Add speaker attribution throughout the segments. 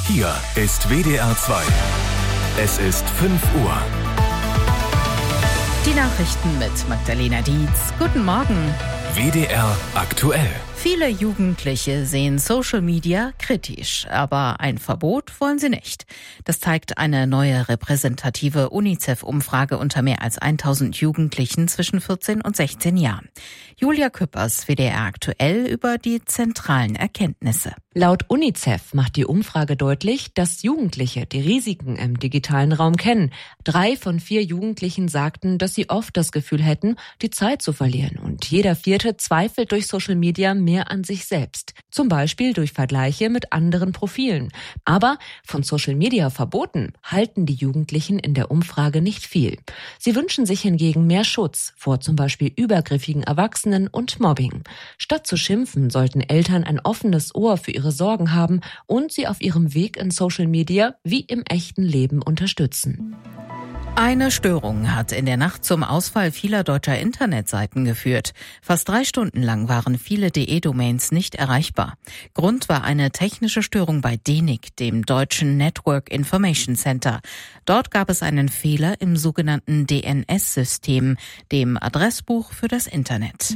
Speaker 1: Hier ist WDR 2. Es ist 5 Uhr.
Speaker 2: Die Nachrichten mit Magdalena Dietz. Guten Morgen.
Speaker 1: WDR aktuell.
Speaker 2: Viele Jugendliche sehen Social Media kritisch, aber ein Verbot wollen sie nicht. Das zeigt eine neue repräsentative UNICEF-Umfrage unter mehr als 1000 Jugendlichen zwischen 14 und 16 Jahren. Julia Küppers, WDR aktuell, über die zentralen Erkenntnisse.
Speaker 3: Laut UNICEF macht die Umfrage deutlich, dass Jugendliche die Risiken im digitalen Raum kennen. 3 von 4 Jugendlichen sagten, dass sie oft das Gefühl hätten, die Zeit zu verlieren. Und jeder 4. zweifelt durch Social Media mehr an sich selbst. Zum Beispiel durch Vergleiche mit anderen Profilen. Aber von Social Media verboten halten die Jugendlichen in der Umfrage nicht viel. Sie wünschen sich hingegen mehr Schutz vor zum Beispiel übergriffigen Erwachsenen und Mobbing. Statt zu schimpfen, sollten Eltern ein offenes Ohr für ihre Sorgen haben und sie auf ihrem Weg in Social Media wie im echten Leben unterstützen.
Speaker 2: Eine Störung hat in der Nacht zum Ausfall vieler deutscher Internetseiten geführt. Fast 3 Stunden lang waren viele DE-Domains nicht erreichbar. Grund war eine technische Störung bei DENIC, dem deutschen Network Information Center. Dort gab es einen Fehler im sogenannten DNS-System, dem Adressbuch für das Internet.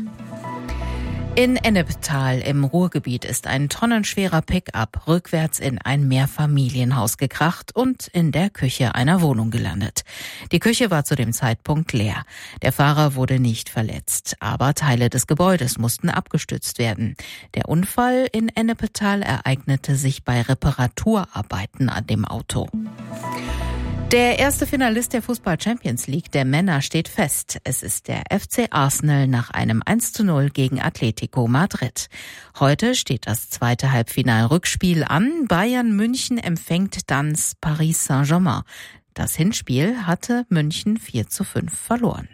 Speaker 2: In Ennepetal im Ruhrgebiet ist ein tonnenschwerer Pickup rückwärts in ein Mehrfamilienhaus gekracht und in der Küche einer Wohnung gelandet. Die Küche war zu dem Zeitpunkt leer. Der Fahrer wurde nicht verletzt, aber Teile des Gebäudes mussten abgestützt werden. Der Unfall in Ennepetal ereignete sich bei Reparaturarbeiten an dem Auto. Der erste Finalist der Fußball-Champions League der Männer steht fest. Es ist der FC Arsenal nach einem 1:0 gegen Atletico Madrid. Heute steht das zweite Halbfinal-Rückspiel an. Bayern München empfängt dann Paris Saint-Germain. Das Hinspiel hatte München 4:5 verloren.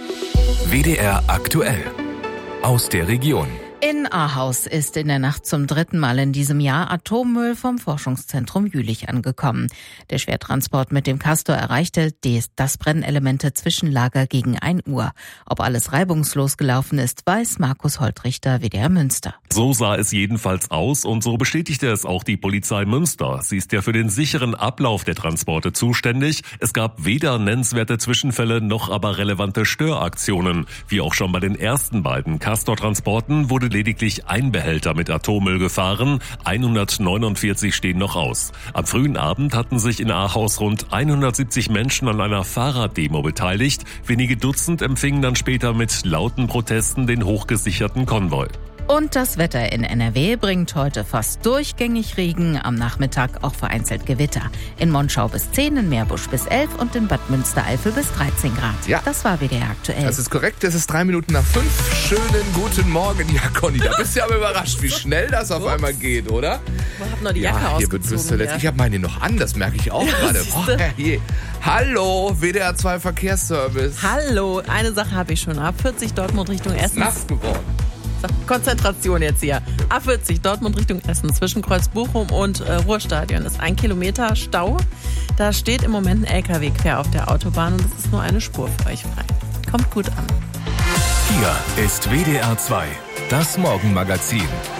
Speaker 1: WDR aktuell. Aus der Region.
Speaker 2: In Ahaus ist in der Nacht zum 3. Mal in diesem Jahr Atommüll vom Forschungszentrum Jülich angekommen. Der Schwertransport mit dem Castor erreichte das Brennelemente Zwischenlager gegen 1 Uhr. Ob alles reibungslos gelaufen ist, weiß Markus Holtrichter, WDR Münster.
Speaker 4: So sah es jedenfalls aus und so bestätigte es auch die Polizei Münster. Sie ist ja für den sicheren Ablauf der Transporte zuständig. Es gab weder nennenswerte Zwischenfälle noch aber relevante Störaktionen. Wie auch schon bei den ersten beiden Castor-Transporten wurde lediglich ein Behälter mit Atommüll gefahren, 149 stehen noch aus. Am frühen Abend hatten sich in Ahaus rund 170 Menschen an einer Fahrraddemo beteiligt. Wenige Dutzend empfingen dann später mit lauten Protesten den hochgesicherten Konvoi.
Speaker 2: Und das Wetter in NRW bringt heute fast durchgängig Regen, am Nachmittag auch vereinzelt Gewitter. In Monschau bis 10, in Meerbusch bis 11 und in Bad Münstereifel bis 13 Grad.
Speaker 5: Ja.
Speaker 2: Das war WDR aktuell.
Speaker 5: Das ist korrekt, es ist 3 Minuten nach 5. Schönen guten Morgen. Ja, Conny, da bist du aber überrascht, wie schnell das auf einmal geht, oder?
Speaker 6: Ich hab noch die Jacke ausgezogen.
Speaker 5: Ich habe meine noch an, das merke ich auch gerade. Hallo, WDR 2 Verkehrsservice.
Speaker 6: Hallo, eine Sache habe ich schon. A40 Dortmund Richtung Essen.
Speaker 5: Nass geworden.
Speaker 6: Konzentration jetzt hier. A40 Dortmund Richtung Essen zwischen Kreuz Bochum und Ruhrstadion ist 1 Kilometer Stau. Da steht im Moment ein LKW quer auf der Autobahn und es ist nur eine Spur für euch frei. Kommt gut an.
Speaker 1: Hier ist WDR 2, das Morgenmagazin.